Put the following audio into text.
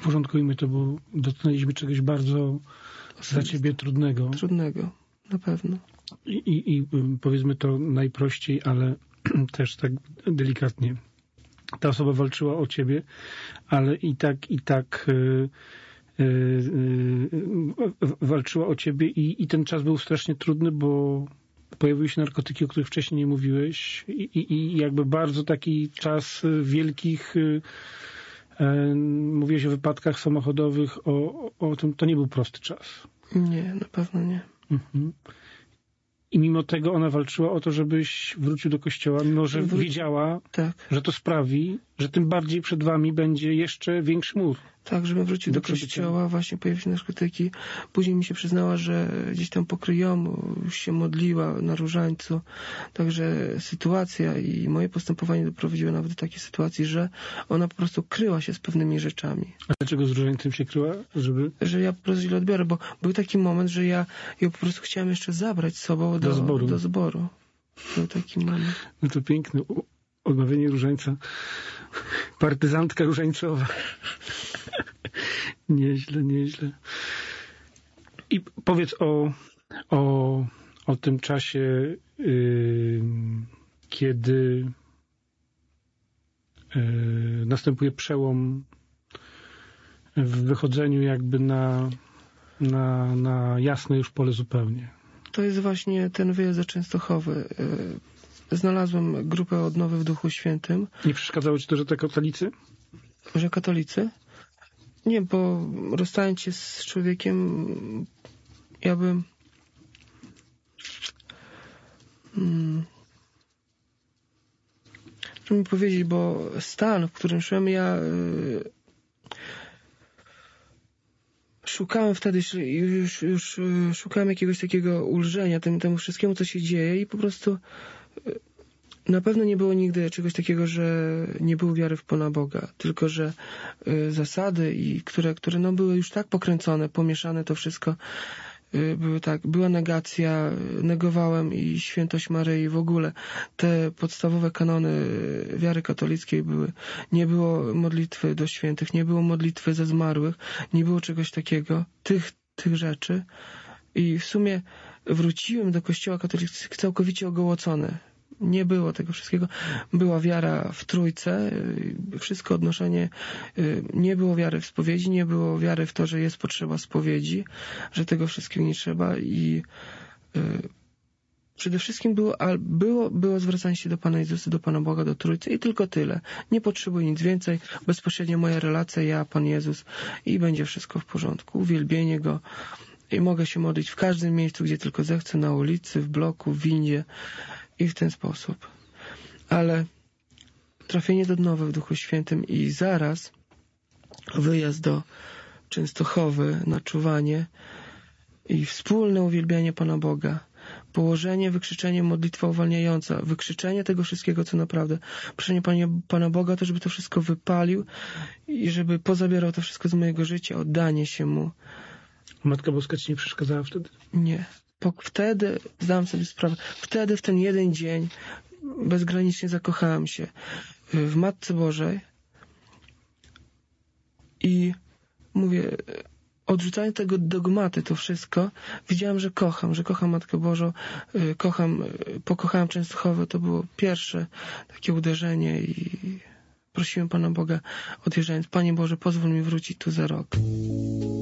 Uporządkujmy to, bo dotknęliśmy czegoś bardzo dla ciebie trudnego. Trudnego, na pewno. I powiedzmy to najprościej, ale też tak delikatnie. Ta osoba walczyła o ciebie, ale i tak walczyła o ciebie i ten czas był strasznie trudny, bo pojawiły się narkotyki, o których wcześniej nie mówiłeś i jakby bardzo taki czas wielkich, mówiłeś o wypadkach samochodowych, o tym, to nie był prosty czas. Nie, na pewno nie. Mhm. I mimo tego ona walczyła o to, żebyś wrócił do kościoła, mimo że wiedziała, że to sprawi, że tym bardziej przed wami będzie jeszcze większy mur. Tak, żebym wrócił do kościoła, właśnie pojawiły się narkotyki. Później mi się przyznała, że gdzieś tam po kryjomu już się modliła na różańcu. Także sytuacja i moje postępowanie doprowadziło nawet do takiej sytuacji, że ona po prostu kryła się z pewnymi rzeczami. A dlaczego z różańcem się kryła? Że ja po prostu źle odbiorę, bo był taki moment, że ja ją po prostu chciałem jeszcze zabrać z sobą do zboru. Był taki moment. No to piękne. Odmawianie różańca. Partyzantka różańcowa. Nieźle, nieźle. I powiedz o tym czasie, kiedy następuje przełom w wychodzeniu jakby na jasne już pole zupełnie. To jest właśnie ten wyjazd do Częstochowy. Znalazłem grupę Odnowy w Duchu Świętym. Nie przeszkadzało ci to, że to katolicy? Że katolicy? Nie, bo rozstając się z człowiekiem, ja bym... Chcę mi powiedzieć, bo stan, w którym szłem, ja szukałem wtedy, już szukałem jakiegoś takiego ulżenia temu wszystkiemu, co się dzieje i po prostu na pewno nie było nigdy czegoś takiego, że nie było wiary w Pana Boga, tylko że zasady, które no były już tak pokręcone, pomieszane to wszystko, były tak, była negacja, negowałem i świętość Maryi, w ogóle te podstawowe kanony wiary katolickiej były. Nie było modlitwy do świętych, nie było modlitwy za zmarłych, nie było czegoś takiego, tych rzeczy. I w sumie wróciłem do kościoła katolickiego całkowicie ogołocony. Nie było tego wszystkiego. Była wiara w Trójcę, wszystko odnoszenie, nie było wiary w spowiedzi, nie było wiary w to, że jest potrzeba spowiedzi, że tego wszystkiego nie trzeba i przede wszystkim było zwracanie się do Pana Jezusa, do Pana Boga, do Trójcy i tylko tyle. Nie potrzebuję nic więcej, bezpośrednio moja relacja, ja, Pan Jezus i będzie wszystko w porządku. Uwielbienie Go i mogę się modlić w każdym miejscu, gdzie tylko zechcę, na ulicy, w bloku, w windzie i w ten sposób. Ale trafienie do Odnowy w Duchu Świętym i zaraz wyjazd do Częstochowy na czuwanie i wspólne uwielbianie Pana Boga, położenie, wykrzyczenie, modlitwa uwalniająca, wykrzyczenie tego wszystkiego, co naprawdę, proszenie Pana Boga, to żeby to wszystko wypalił i żeby pozabierał to wszystko z mojego życia, oddanie się Mu. Matka Boska ci nie przeszkadzała wtedy? Nie. Wtedy zdałem sobie sprawę, wtedy w ten jeden dzień bezgranicznie zakochałem się w Matce Bożej i mówię, odrzucając tego dogmaty, to wszystko, widziałem, że kocham Matkę Bożą, pokochałem Częstochowę, to było pierwsze takie uderzenie i prosiłem Pana Boga odjeżdżając, Panie Boże, pozwól mi wrócić tu za rok.